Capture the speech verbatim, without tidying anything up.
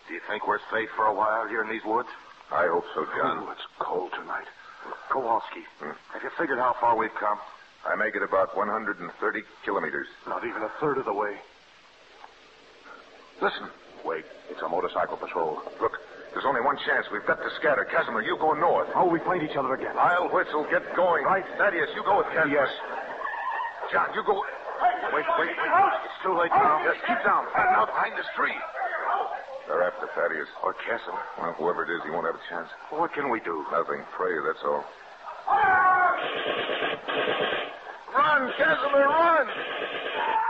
Do you think we're safe for a while here in these woods? I hope so, John. Ooh, it's cold tonight. Kowalski, hmm? Have you figured how far we've come? I make it about one hundred thirty kilometers. Not even a third of the way. Listen. Wait. It's a motorcycle patrol. Look, there's only one chance. We've got to scatter. Casimir, you go north. How will we find each other again? I'll whistle. Get going. Right. Thaddeus, you go with Casimir. Yes. John, you go... Wait, wait, wait. It's too late now. Yes, keep down. Hiding out behind this tree. They're after Thaddeus. Or Casimir. Well, whoever it is, he won't have a chance. Well, what can we do? Nothing. Pray, that's all. Run, Casimir, run!